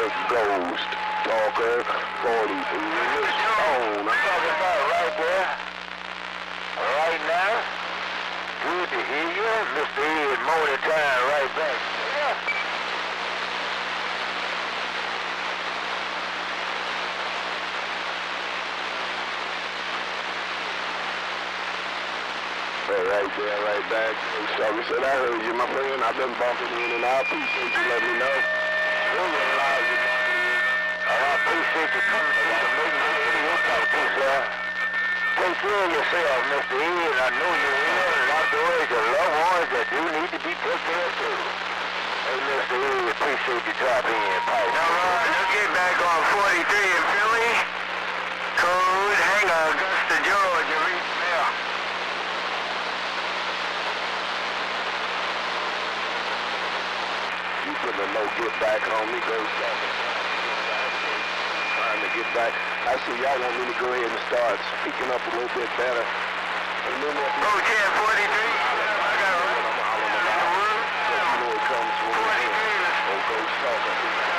Ghost Talker 40. Stone. I'm talking about right there. Right now. Good to hear you. Mr. Ed Morning Time right back. Yeah. Right there, right back. Sorry, said I heard you, my friend. I've been bumping in and I appreciate you letting me know. Really allows you bumping in. I appreciate you coming to the meeting. We'll talk to you, sir. Take care of yourself, Mr. E, and I know you will. And afterwards, your loved ones that do need to be taken care of too. Hey, Mr. E, appreciate you dropping in. All right, let's get back on 43 in Philly. Code, hang on, Augusta, Georgia. Reach mail. Putting a no get back on me, go trying to get back. I see y'all want me to go ahead and start speaking up a little bit better. Go 1043. I got it. You know it comes when we're here. Go talk.